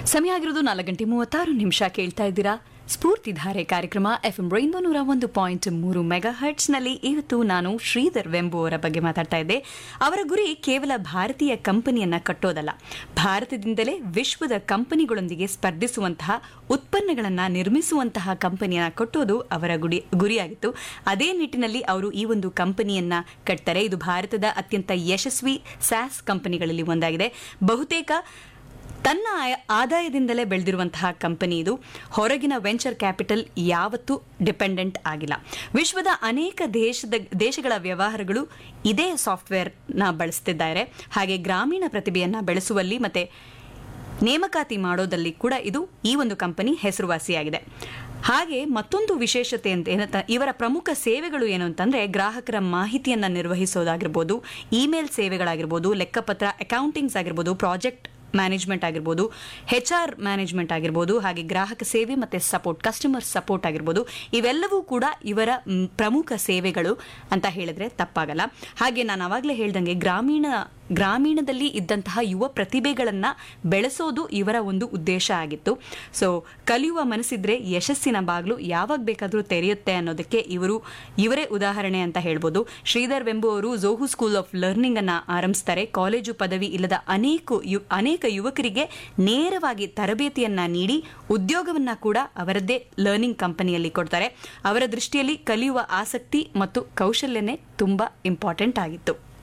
ಸಮಯ ಆಗಿರೋದು 4:36 ಕೇಳ್ತಾ ಇದ್ದೀರಾ ಸ್ಫೂರ್ತಿಧಾರೆ ಕಾರ್ಯಕ್ರಮ FM ರೈನ್ಬೋ 101.3 ಮೆಗಾಹರ್ಟ್ಸ್ನಲ್ಲಿ. ಇವತ್ತು ನಾನು ಶ್ರೀಧರ್ ವೆಂಬು ಅವರ ಬಗ್ಗೆ ಮಾತಾಡ್ತಾ ಇದ್ದೆ. ಅವರ ಗುರಿ ಕೇವಲ ಭಾರತೀಯ ಕಂಪನಿಯನ್ನ ಕಟ್ಟೋದಲ್ಲ, ಭಾರತದಿಂದಲೇ ವಿಶ್ವದ ಕಂಪನಿಗಳೊಂದಿಗೆ ಸ್ಪರ್ಧಿಸುವಂತಹ ಉತ್ಪನ್ನಗಳನ್ನು ನಿರ್ಮಿಸುವಂತಹ ಕಂಪನಿಯನ್ನ ಕಟ್ಟೋದು ಅವರ ಗುರಿಯಾಗಿತ್ತು. ಅದೇ ನಿಟ್ಟಿನಲ್ಲಿ ಅವರು ಈ ಒಂದು ಕಂಪನಿಯನ್ನ ಕಟ್ತಾರೆ. ಇದು ಭಾರತದ ಅತ್ಯಂತ ಯಶಸ್ವಿ ಸ್ಯಾಸ್ ಕಂಪನಿಗಳಲ್ಲಿ ಒಂದಾಗಿದೆ. ಬಹುತೇಕ ತನ್ನ ಆದಾಯದಿಂದಲೇ ಬೆಳೆದಿರುವಂತಹ ಕಂಪನಿ ಇದು. ಹೊರಗಿನ ವೆಂಚರ್ ಕ್ಯಾಪಿಟಲ್ ಯಾವತ್ತೂ ಡಿಪೆಂಡೆಂಟ್ ಆಗಿಲ್ಲ. ವಿಶ್ವದ ಅನೇಕ ದೇಶಗಳ ವ್ಯವಹಾರಗಳು ಇದೇ ಸಾಫ್ಟ್ವೇರ್ನ ಬಳಸ್ತಿದ್ದಾರೆ. ಹಾಗೆ ಗ್ರಾಮೀಣ ಪ್ರತಿಭೆಯನ್ನು ಬೆಳೆಸುವಲ್ಲಿ ಮತ್ತೆ ನೇಮಕಾತಿ ಮಾಡೋದಲ್ಲಿ ಕೂಡ ಇದು ಈ ಒಂದು ಕಂಪನಿ ಹೆಸರುವಾಸಿಯಾಗಿದೆ. ಹಾಗೆ ಮತ್ತೊಂದು ವಿಶೇಷತೆ ಅಂತ ಇವರ ಪ್ರಮುಖ ಸೇವೆಗಳು ಏನು ಅಂತಂದ್ರೆ, ಗ್ರಾಹಕರ ಮಾಹಿತಿಯನ್ನು ನಿರ್ವಹಿಸೋದಾಗಿರ್ಬೋದು, ಇಮೇಲ್ ಸೇವೆಗಳಾಗಿರ್ಬೋದು, ಲೆಕ್ಕಪತ್ರ ಅಕೌಂಟಿಂಗ್ಸ್ ಆಗಿರ್ಬೋದು, ಪ್ರಾಜೆಕ್ಟ್ ಮ್ಯಾನೇಜ್ಮೆಂಟ್ ಆಗಿರ್ಬೋದು, HR ಮ್ಯಾನೇಜ್ಮೆಂಟ್ ಆಗಿರ್ಬೋದು, ಹಾಗೆ ಗ್ರಾಹಕ ಸೇವೆ ಮತ್ತು ಸಪೋರ್ಟ್, ಕಸ್ಟಮರ್ ಸಪೋರ್ಟ್ ಆಗಿರ್ಬೋದು. ಇವೆಲ್ಲವೂ ಕೂಡ ಇವರ ಪ್ರಮುಖ ಸೇವೆಗಳು ಅಂತ ಹೇಳಿದ್ರೆ ತಪ್ಪಾಗಲ್ಲ. ಹಾಗೆ ನಾನು ಆವಾಗಲೇ ಹೇಳ್ದಂಗೆ ಗ್ರಾಮೀಣದಲ್ಲಿ ಇದ್ದಂತಹ ಯುವ ಪ್ರತಿಭೆಗಳನ್ನು ಬೆಳೆಸೋದು ಇವರ ಒಂದು ಉದ್ದೇಶ ಆಗಿತ್ತು. ಸೊ ಕಲಿಯುವ ಮನಸ್ಸಿದ್ರೆ ಯಶಸ್ಸಿನ ಬಾಗಿಲು ಯಾವಾಗ ಬೇಕಾದರೂ ತೆರೆಯುತ್ತೆ ಅನ್ನೋದಕ್ಕೆ ಇವರೇ ಉದಾಹರಣೆ ಅಂತ ಹೇಳ್ಬೋದು. ಶ್ರೀಧರ್ ವೆಂಬು ಅವರು ಝೋಹು ಸ್ಕೂಲ್ ಆಫ್ ಲರ್ನಿಂಗ್ ಅನ್ನ ಆರಂಭಿಸ್ತಾರೆ. ಕಾಲೇಜು ಪದವಿ ಇಲ್ಲದ ಅನೇಕ ಯುವಕರಿಗೆ ನೇರವಾಗಿ ತರಬೇತಿಯನ್ನ ನೀಡಿ ಉದ್ಯೋಗವನ್ನ ಕೂಡ ಅವರದ್ದೇ ಲರ್ನಿಂಗ್ ಕಂಪನಿಯಲ್ಲಿ ಕೊಡ್ತಾರೆ. ಅವರ ದೃಷ್ಟಿಯಲ್ಲಿ ಕಲಿಯುವ ಆಸಕ್ತಿ ಮತ್ತು ಕೌಶಲ್ಯನೇ ತುಂಬಾ ಇಂಪಾರ್ಟೆಂಟ್ ಆಗಿತ್ತು.